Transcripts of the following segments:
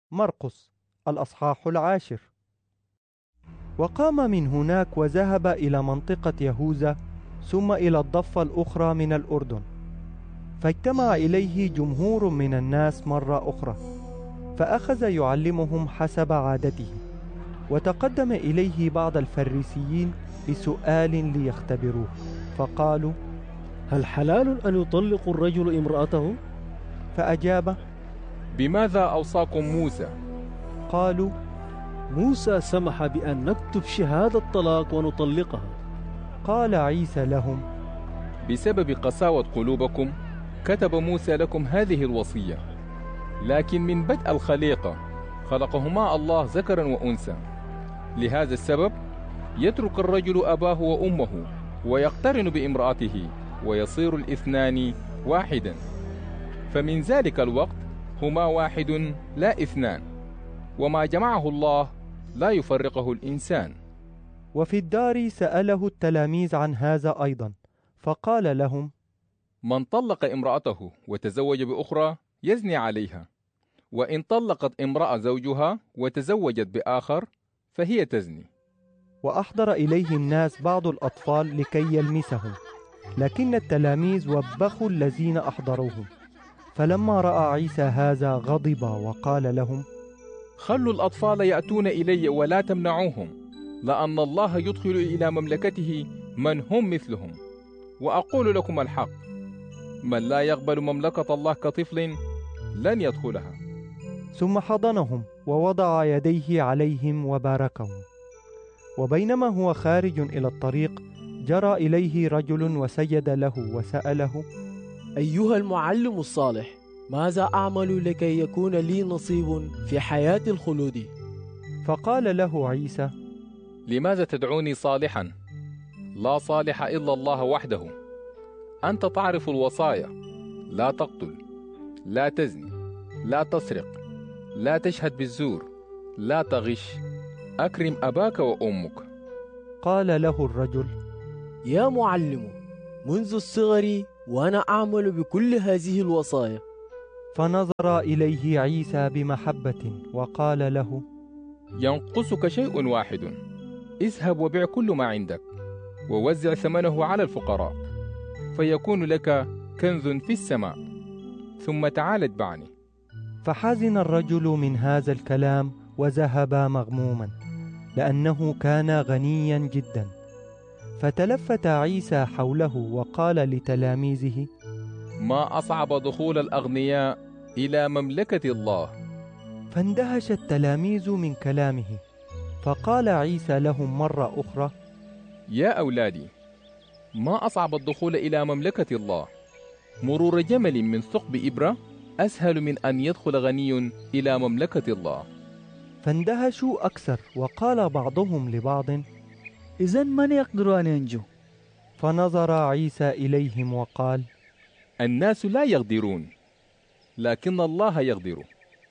مرقس الأصحاح 10. وقام من هناك وذهب إلى منطقة يهوذا ثم إلى الضفة الأخرى من الأردن، فاجتمع إليه جمهور من الناس مرة أخرى، فأخذ يعلمهم حسب عادته. وتقدم إليه بعض الفريسيين بسؤال ليختبروه، فقالوا: هل حلال أن يطلق الرجل امرأته؟ فأجاب: بماذا أوصاكم موسى؟ قالوا: موسى سمح بأن نكتب شهادة طلاق ونطلقها. قال عيسى لهم: بسبب قساوة قلوبكم كتب موسى لكم هذه الوصية، لكن من بدء الخليقة خلقهما الله ذكرا وأنثى. لهذا السبب يترك الرجل أباه وأمه ويقترن بامرأته ويصير الاثنان واحدا، فمن ذلك الوقت هما واحد لا اثنان، وما جمعه الله لا يفرقه الإنسان. وفي الدار سأله التلاميذ عن هذا أيضا، فقال لهم: من طلق امرأته وتزوج بأخرى يزني عليها، وإن طلقت امرأة زوجها وتزوجت بآخر فهي تزني. وأحضر إليه الناس بعض الأطفال لكي يلمسهم، لكن التلاميذ وبخوا الذين أحضروهم. فلما رأى عيسى هذا غضب وقال لهم: خلوا الأطفال يأتون إلي ولا تمنعوهم، لأن الله يدخل إلى مملكته من هم مثلهم. وأقول لكم الحق، من لا يقبل مملكة الله كطفل لن يدخلها. ثم حضنهم ووضع يديه عليهم وباركهم. وبينما هو خارج إلى الطريق جرى إليه رجل وسجد له وسأله: أيها المعلم الصالح، ماذا أعمل لكي يكون لي نصيب في حياة الخلود؟ فقال له عيسى: لماذا تدعوني صالحا؟ لا صالح إلا الله وحده. أنت تعرف الوصايا: لا تقتل، لا تزني، لا تسرق، لا تشهد بالزور، لا تغش، أكرم أباك وأمك. قال له الرجل: يا معلم، منذ الصغر وأنا أعمل بكل هذه الوصايا. فنظر إليه عيسى بمحبة وقال له: ينقصك شيء واحد، اذهب وبيع كل ما عندك ووزع ثمنه على الفقراء، فيكون لك كنز في السماء، ثم تعال اتبعني. فحزن الرجل من هذا الكلام وذهب مغموما، لأنه كان غنيا جدا. فتلفت عيسى حوله وقال لتلاميذه: ما أصعب دخول الأغنياء إلى مملكة الله. فاندهش التلاميذ من كلامه. فقال عيسى لهم مرة أخرى: يا أولادي، ما أصعب الدخول إلى مملكة الله؟ مرور جمل من ثقب إبرة أسهل من أن يدخل غني إلى مملكة الله. فاندهشوا أكثر، وقال بعضهم لبعض: إذن من يقدر أن ينجو؟ فنظر عيسى إليهم وقال: الناس لا يقدرون، لكن الله يقدر،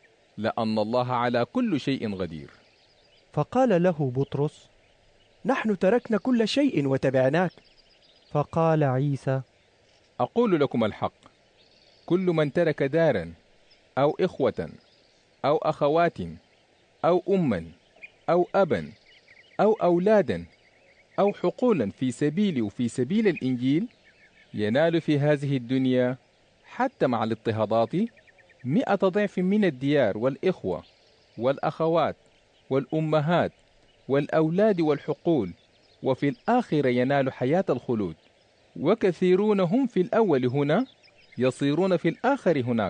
لأن الله على كل شيء قدير. فقال له بطرس: نحن تركنا كل شيء وتبعناك. فقال عيسى: أقول لكم الحق، كل من ترك دارا أو إخوة أو أخوات أو أما أو أبا أو أولادا أو حقولا في سبيلي وفي سبيل الإنجيل ينال في هذه الدنيا حتى مع الاضطهادات 100 ضعف من الديار والإخوة والأخوات والأمهات والأولاد والحقول، وفي الآخرة ينال حياة الخلود. وكثيرون هم في الأول هنا يصيرون في الآخر هناك،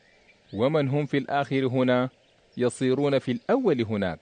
ومن هم في الآخر هنا يصيرون في الأول هناك.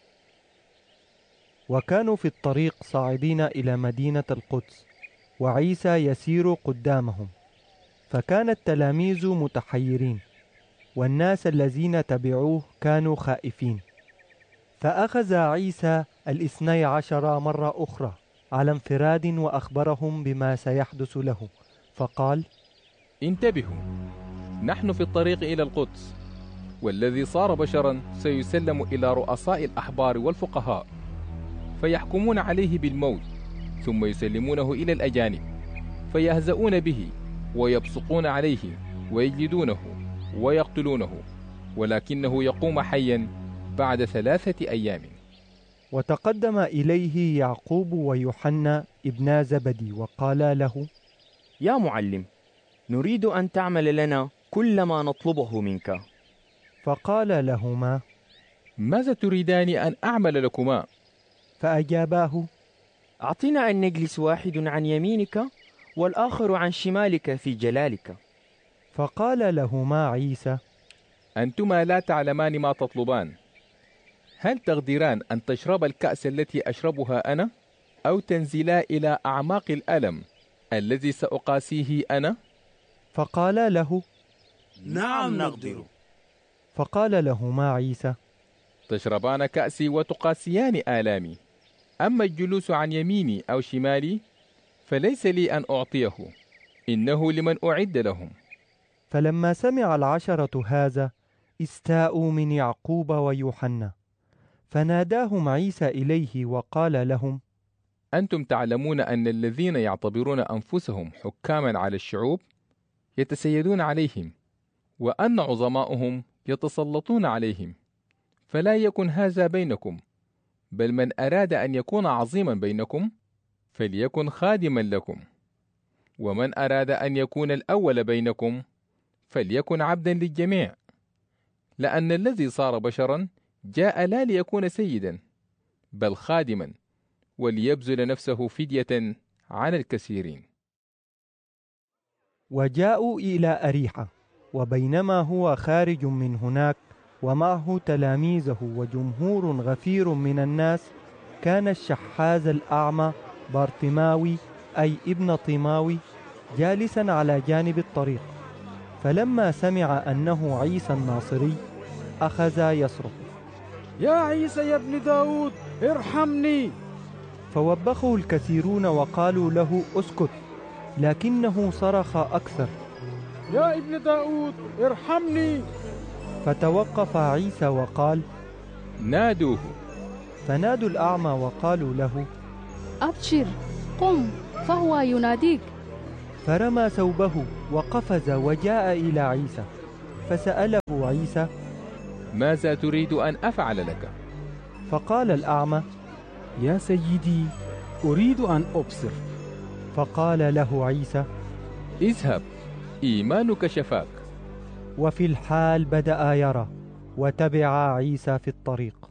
وكانوا في الطريق صاعدين إلى مدينة القدس، وعيسى يسير قدامهم. فكان التلاميذ متحيرين، والناس الذين تبعوه كانوا خائفين. فأخذ عيسى 12 مرة أخرى على انفراد وأخبرهم بما سيحدث له، فقال: انتبهوا، نحن في الطريق إلى القدس، والذي صار بشرا سيسلم إلى رؤساء الأحبار والفقهاء، فيحكمون عليه بالموت، ثم يسلمونه إلى الأجانب، فيهزؤون به ويبصقون عليه ويجلدونه ويقتلونه، ولكنه يقوم حيا بعد 3 أيام. وتقدم إليه يعقوب ويوحنا ابنا زبدي وقالا له: يا معلم، نريد أن تعمل لنا كل ما نطلبه منك. فقال لهما: ماذا تريدان أن أعمل لكما؟ فأجاباه: أعطنا أن نجلس واحد عن يمينك والآخر عن شمالك في جلالك. فقال لهما عيسى: أنتما لا تعلمان ما تطلبان. هل تقدران أن تشرب الكأس التي أشربها أنا؟ أو تنزلا إلى أعماق الألم الذي سأقاسيه أنا؟ فقالا له: نعم نقدر. فقال لهما عيسى: تشربان كأسي وتقاسيان آلامي، أما الجلوس عن يميني أو شمالي فليس لي أن أعطيه، إنه لمن أعد لهم. فلما سمع العشرة هذا استاءوا من يعقوب ويوحنا، فناداهم عيسى إليه وقال لهم: أنتم تعلمون أن الذين يعتبرون أنفسهم حكاما على الشعوب يتسيدون عليهم، وأن عظماؤهم يتسلطون عليهم، فلا يكن هذا بينكم، بل من أراد أن يكون عظيما بينكم فليكن خادما لكم، ومن أراد أن يكون الأول بينكم فليكن عبدا للجميع. لأن الذي صار بشرا جاء لا ليكون سيدا بل خادما، وليبذل نفسه فدية عن الكثيرين. وجاءوا إلى أريحة، وبينما هو خارج من هناك ومعه تلاميذه وجمهور غفير من الناس، كان الشحاذ الأعمى بارتماوي أي ابن طيماوي جالسا على جانب الطريق. فلما سمع أنه عيسى الناصري أخذ يصرخ: يا عيسى يا ابن داود ارحمني. فوبخه الكثيرون وقالوا له: اسكت، لكنه صرخ أكثر: يا ابن داود ارحمني. فتوقف عيسى وقال: نادوه. فنادوا الأعمى وقالوا له: أبشر، قم فهو يناديك. فرمى ثوبه وقفز وجاء إلى عيسى، فسأله عيسى: ماذا تريد أن أفعل لك؟ فقال الأعمى: يا سيدي، أريد أن أبصر. فقال له عيسى: اذهب، إيمانك شفاك. وفي الحال بدأ يرى، وتبع عيسى في الطريق.